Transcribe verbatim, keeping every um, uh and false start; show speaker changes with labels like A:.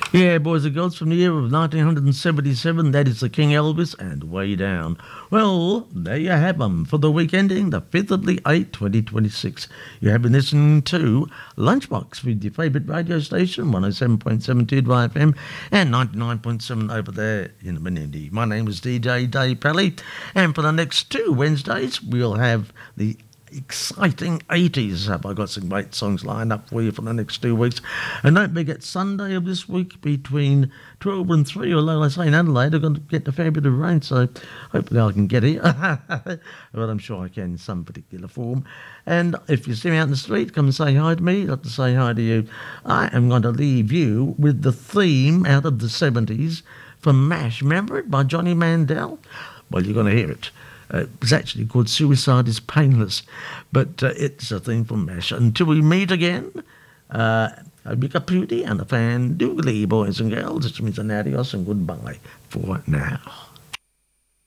A: Yeah, boys and girls, from the year of nineteen seventy-seven, that is the King Elvis and Way Down. Well, there you have them for the week ending the fifth of the eighth, twenty twenty-six. You have been listening to Lunchbox with your favourite radio station, one oh seven point seven Two Dry F M and ninety-nine point seven over there in the Menindee. My name is D J Dave Pally, and for the next two Wednesdays, we'll have the exciting eighties. Have I got some great songs lined up for you for the next two weeks? And don't forget, Sunday of this week between twelve and three, although I say in Adelaide I'm going to get a fair bit of rain, so hopefully I can get here. But I'm sure I can in some particular form. And if you see me out in the street, come and say hi to me. I'd like to say hi to you. I am going to leave you with the theme out of the seventies from MASH. Remember it, by Johnny Mandel? Well, you're going to hear it. Uh, it's actually called Suicide is Painless, but uh, it's a thing from MASH. Until we meet again, uh, a big up beauty and a fan doodly, boys and girls. It means an adios and goodbye for now.